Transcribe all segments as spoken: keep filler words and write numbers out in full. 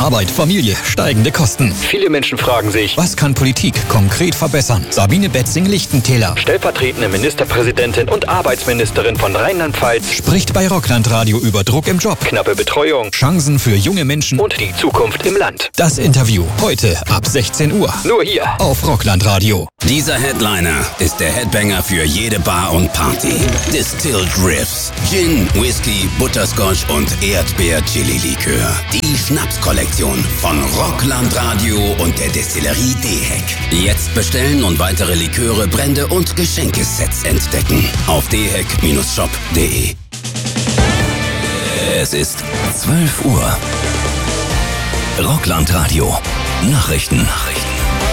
Arbeit, Familie, steigende Kosten. Viele Menschen fragen sich, was kann Politik konkret verbessern? Sabine Betzing-Lichtentäler, stellvertretende Ministerpräsidentin und Arbeitsministerin von Rheinland-Pfalz, spricht bei Rockland-Radio über Druck im Job, knappe Betreuung, Chancen für junge Menschen und die Zukunft im Land. Das Interview heute ab sechzehn Uhr. Nur hier auf Rockland-Radio. Dieser Headliner ist der Headbanger für jede Bar und Party. Distilled Riffs, Gin, Whisky, Butterscotch und Erdbeer-Chili-Likör. Die Schnapskollektion von Rockland Radio und der Destillerie D-Heck. Jetzt bestellen und weitere Liköre, Brände und Geschenkesets entdecken auf d heck Bindestrich shop punkt de. Es ist zwölf Uhr. Rockland Radio. Nachrichten. Nachrichten.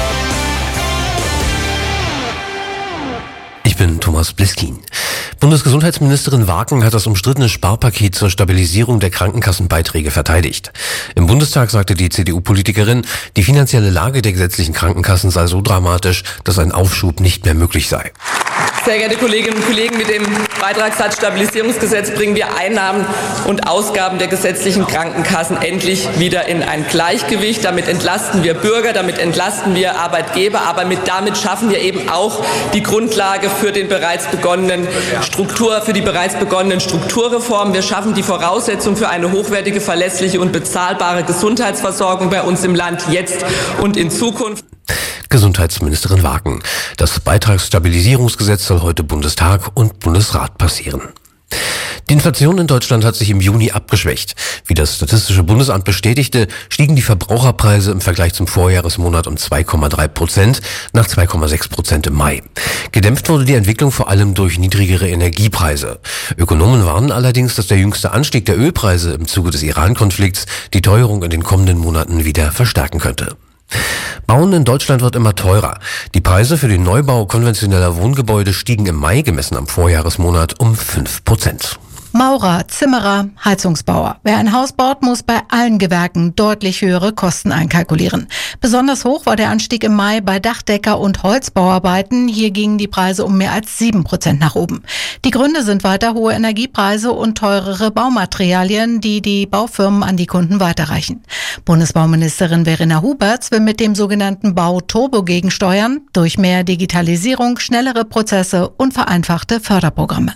Ich bin Thomas Bliskin. Bundesgesundheitsministerin Wagen hat das umstrittene Sparpaket zur Stabilisierung der Krankenkassenbeiträge verteidigt. Im Bundestag sagte die C D U-Politikerin, die finanzielle Lage der gesetzlichen Krankenkassen sei so dramatisch, dass ein Aufschub nicht mehr möglich sei. Sehr geehrte Kolleginnen und Kollegen, mit dem Beitragssatzstabilisierungsgesetz bringen wir Einnahmen und Ausgaben der gesetzlichen Krankenkassen endlich wieder in ein Gleichgewicht. Damit entlasten wir Bürger, damit entlasten wir Arbeitgeber, aber mit, damit schaffen wir eben auch die Grundlage für den bereits begonnenen Struktur, für die bereits begonnenen Strukturreformen. Wir schaffen die Voraussetzung für eine hochwertige, verlässliche und bezahlbare Gesundheitsversorgung bei uns im Land jetzt und in Zukunft. Gesundheitsministerin Wagen. Das Beitragsstabilisierungsgesetz soll heute Bundestag und Bundesrat passieren. Die Inflation in Deutschland hat sich im Juni abgeschwächt. Wie das Statistische Bundesamt bestätigte, stiegen die Verbraucherpreise im Vergleich zum Vorjahresmonat um zwei Komma drei Prozent nach zwei Komma sechs Prozent im Mai. Gedämpft wurde die Entwicklung vor allem durch niedrigere Energiepreise. Ökonomen warnen allerdings, dass der jüngste Anstieg der Ölpreise im Zuge des Iran-Konflikts die Teuerung in den kommenden Monaten wieder verstärken könnte. Bauen in Deutschland wird immer teurer. Die Preise für den Neubau konventioneller Wohngebäude stiegen im Mai, gemessen am Vorjahresmonat, um fünf Prozent. Maurer, Zimmerer, Heizungsbauer. Wer ein Haus baut, muss bei allen Gewerken deutlich höhere Kosten einkalkulieren. Besonders hoch war der Anstieg im Mai bei Dachdecker- und Holzbauarbeiten. Hier gingen die Preise um mehr als sieben Prozent nach oben. Die Gründe sind weiter hohe Energiepreise und teurere Baumaterialien, die die Baufirmen an die Kunden weiterreichen. Bundesbauministerin Verena Huberts will mit dem sogenannten Bauturbo gegensteuern, durch mehr Digitalisierung, schnellere Prozesse und vereinfachte Förderprogramme.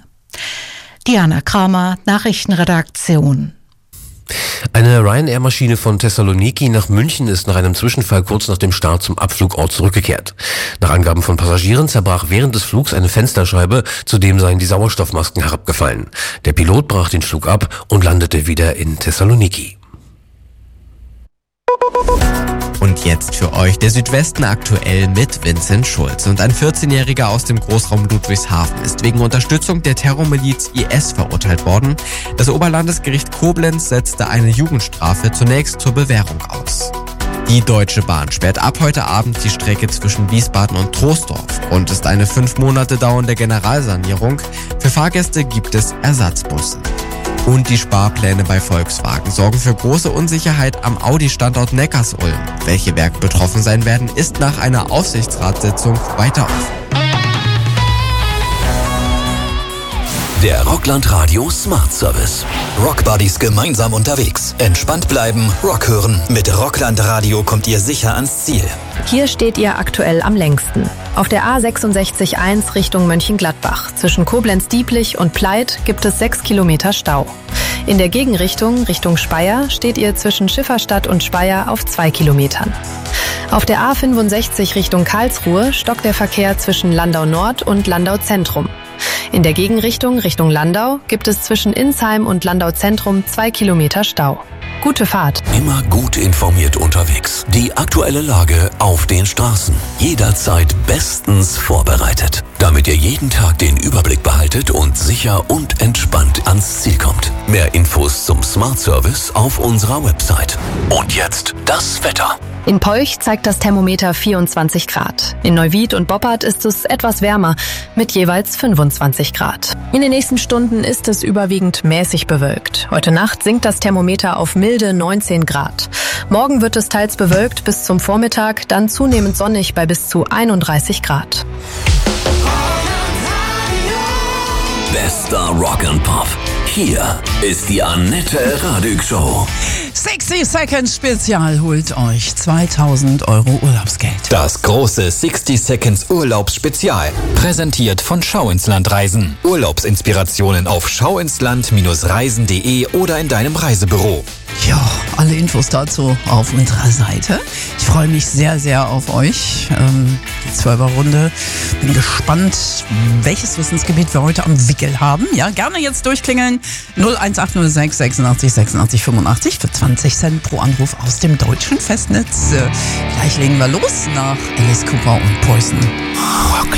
Diana Kramer, Nachrichtenredaktion. Eine Ryanair-Maschine von Thessaloniki nach München ist nach einem Zwischenfall kurz nach dem Start zum Abflugort zurückgekehrt. Nach Angaben von Passagieren zerbrach während des Flugs eine Fensterscheibe, zudem seien die Sauerstoffmasken herabgefallen. Der Pilot brach den Flug ab und landete wieder in Thessaloniki. Und jetzt für euch der Südwesten aktuell mit Vincent Schulz. Und ein vierzehnjähriger aus dem Großraum Ludwigshafen ist wegen Unterstützung der Terrormiliz I S verurteilt worden. Das Oberlandesgericht Koblenz setzte eine Jugendstrafe zunächst zur Bewährung aus. Die Deutsche Bahn sperrt ab heute Abend die Strecke zwischen Wiesbaden und Troisdorf. Grund ist eine fünf Monate dauernde Generalsanierung. Für Fahrgäste gibt es Ersatzbusse. Und die Sparpläne bei Volkswagen sorgen für große Unsicherheit am Audi-Standort Neckarsulm. Welche Werke betroffen sein werden, ist nach einer Aufsichtsratssitzung weiter offen. Der Rockland Radio Smart Service. Rockbuddies gemeinsam unterwegs. Entspannt bleiben, Rock hören. Mit Rockland Radio kommt ihr sicher ans Ziel. Hier steht ihr aktuell am längsten. Auf der A sechsundsechzig eins Richtung Mönchengladbach. Zwischen Koblenz-Dieblich und Pleit gibt es sechs Kilometer Stau. In der Gegenrichtung, Richtung Speyer, steht ihr zwischen Schifferstadt und Speyer auf zwei Kilometern. Auf der A fünfundsechzig Richtung Karlsruhe stockt der Verkehr zwischen Landau Nord und Landau Zentrum. In der Gegenrichtung, Richtung Landau, gibt es zwischen Insheim und Landau Zentrum zwei Kilometer Stau. Gute Fahrt. Immer gut informiert unterwegs. Die aktuelle Lage auf den Straßen. Jederzeit bestens vorbereitet. Damit ihr jeden Tag den Überblick behaltet und sicher und entspannt ans Ziel kommt. Mehr Infos zum Smart Service auf unserer Website. Und jetzt das Wetter. In Polch zeigt das Thermometer vierundzwanzig Grad. In Neuwied und Boppard ist es etwas wärmer mit jeweils fünfundzwanzig Grad. In den nächsten Stunden ist es überwiegend mäßig bewölkt. Heute Nacht sinkt das Thermometer auf milde neunzehn Grad. Morgen wird es teils bewölkt bis zum Vormittag, dann zunehmend sonnig bei bis zu einunddreißig Grad. Bester Rock and Pop. hier ist die Annette Radig Show. sechzig Seconds Spezial holt euch zweitausend Euro Urlaubsgeld. Das große sixty Seconds Urlaubsspezial. Präsentiert von Schau ins Land Reisen. Urlaubsinspirationen auf schauinsland Reisen punkt de oder in deinem Reisebüro. Ja, alle Infos dazu auf unserer Seite. Ich freue mich sehr, sehr auf euch. Ähm, die Zwölferrunde. Bin gespannt, welches Wissensgebiet wir heute am Wickel haben. Ja, gerne jetzt durchklingeln. null eins acht null sechs sechsundachtzig sechsundachtzig fünfundachtzig für zwanzig Cent pro Anruf aus dem deutschen Festnetz. Äh, gleich legen wir los nach Alice Cooper und Poison.